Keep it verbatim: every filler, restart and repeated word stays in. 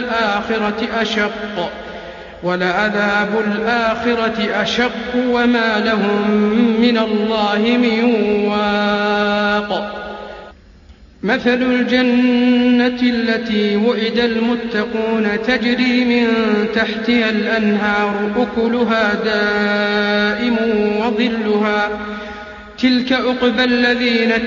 الآخرة أشق ولعذاب الآخرة أشق وما لهم من الله من واق. مثل الجنة التي وعد المتقون تجري من تحتها الأنهار أكلها دائم وظلها تلك عقبى الذين